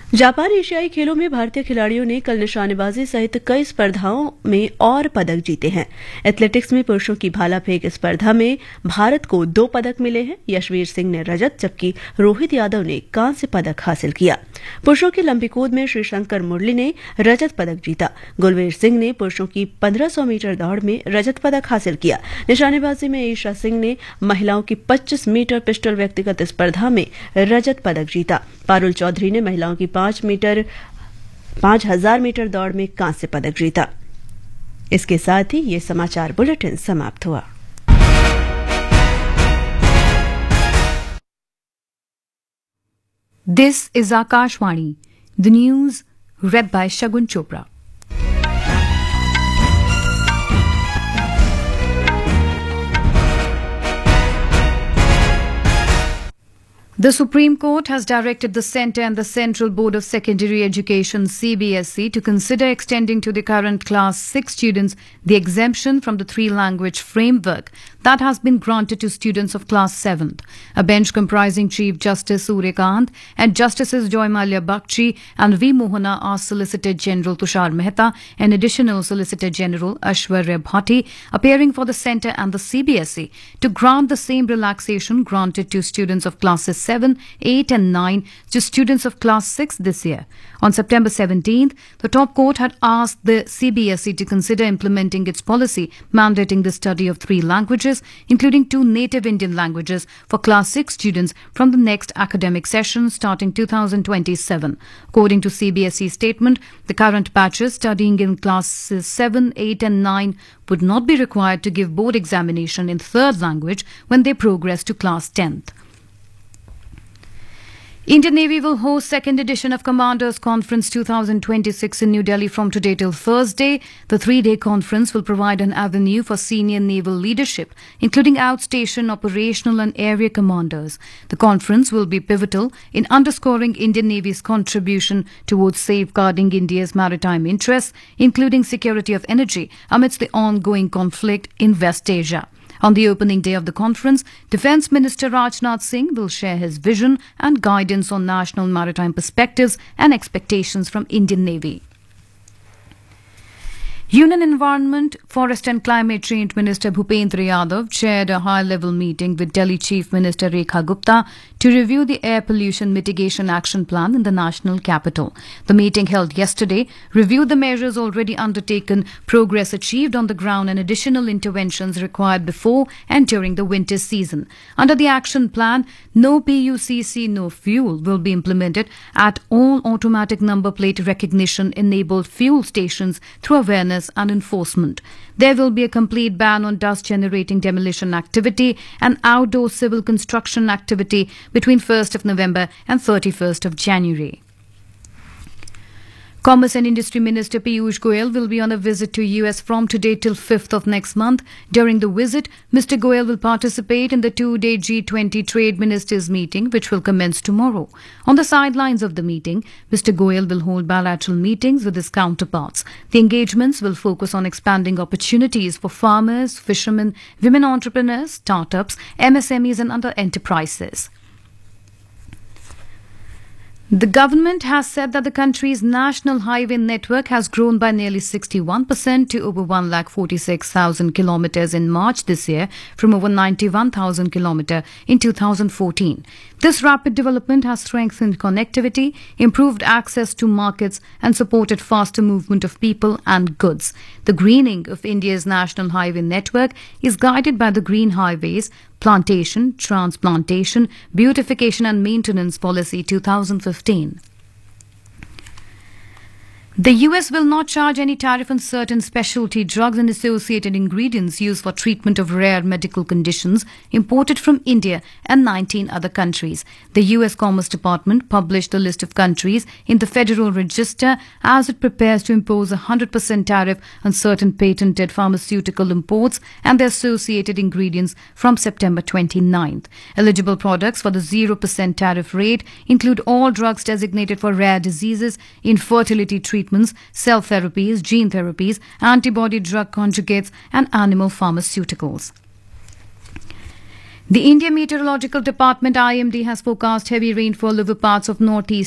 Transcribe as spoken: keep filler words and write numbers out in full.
Japan एशियाई खेलों में भारतीय खिलाड़ियों ने कल निशानेबाजी सहित कई स्पर्धाओं में और पदक जीते हैं। एथलेटिक्स में पुरुषों की भाला फेंक स्पर्धा में भारत को दो पदक मिले हैं। यशवीर सिंह ने रजत जबकि रोहित यादव ने कांस्य पदक हासिल किया। पुरुषों की लंबी कूद में श्रीशंकर मुरली ने रजत पदक जीता। गुलवीर सिंह ने पुरुषों की पंद्रह सौ मीटर दौड़ में रजत पदक हासिल किया। निशानेबाजी में ईशा सिंह ने महिलाओं की पच्चीस मीटर पिस्टल व्यक्तिगत स्पर्धा में रजत पदक जीता। पारुल चौधरी ने महिलाओं की पांच मीटर पांच हजार मीटर दौड़ में कांस्य पदक जीता। इसके साथ ही ये समाचार बुलेटिन समाप्त हुआ। This is Akashvani, the news read by Shagun Chopra. The Supreme Court has directed the Centre and the Central Board of Secondary Education C B S E to consider extending to the current Class six students the exemption from the three-language framework that has been granted to students of Class seventh. A bench comprising Chief Justice Suryakant and Justices Joy Malia Bakshi and V. Mohana asked Solicitor General Tushar Mehta and Additional Solicitor General Ashwarya Bhatti, appearing for the Centre and the C B S E, to grant the same relaxation granted to students of Classes seven, eight and nine to students of Class six this year. On September seventeenth, the top court had asked the C B S E to consider implementing its policy mandating the study of three languages, including two native Indian languages, for Class six students from the next academic session starting two thousand twenty-seven. According to C B S E statement, the current batches studying in Classes seven, eight and nine would not be required to give board examination in third language when they progress to Class tenth. Indian Navy will host second edition of Commanders Conference two thousand twenty-six in New Delhi from today till Thursday. The three-day conference will provide an avenue for senior naval leadership, including outstation, operational and area commanders. The conference will be pivotal in underscoring Indian Navy's contribution towards safeguarding India's maritime interests, including security of energy amidst the ongoing conflict in West Asia. On the opening day of the conference, Defence Minister Rajnath Singh will share his vision and guidance on national maritime perspectives and expectations from Indian Navy. Union Environment, Forest and Climate Change Minister Bhupendra Yadav chaired a high-level meeting with Delhi Chief Minister Rekha Gupta to review the air pollution mitigation action plan in the national capital. The meeting held yesterday reviewed the measures already undertaken, progress achieved on the ground and additional interventions required before and during the winter season. Under the action plan, no P U C C, no fuel will be implemented at all automatic number plate recognition enabled fuel stations through awareness and enforcement. There will be a complete ban on dust generating demolition activity and outdoor civil construction activity between first of November and thirty-first of January. Commerce and Industry Minister Piyush Goyal will be on a visit to U S from today till fifth of next month. During the visit, Mister Goyal will participate in the two-day G twenty Trade Ministers meeting, which will commence tomorrow. On the sidelines of the meeting, Mister Goyal will hold bilateral meetings with his counterparts. The engagements will focus on expanding opportunities for farmers, fishermen, women entrepreneurs, startups, M S M Es and other enterprises. The government has said that the country's national highway network has grown by nearly sixty-one percent to over one lakh forty-six thousand kilometres in March this year from over ninety-one thousand kilometres in two thousand fourteen. This rapid development has strengthened connectivity, improved access to markets and supported faster movement of people and goods. The greening of India's national highway network is guided by the Green Highways Plantation, Transplantation, Beautification and Maintenance Policy two thousand fifteen. The U S will not charge any tariff on certain specialty drugs and associated ingredients used for treatment of rare medical conditions imported from India and nineteen other countries. The U S Commerce Department published the list of countries in the Federal Register as it prepares to impose a one hundred percent tariff on certain patented pharmaceutical imports and their associated ingredients from September twenty-ninth. Eligible products for the zero percent tariff rate include all drugs designated for rare diseases, infertility treatment, cell therapies, gene therapies, antibody drug conjugates, and animal pharmaceuticals. The India Meteorological Department I M D has forecast heavy rainfall over parts of northeast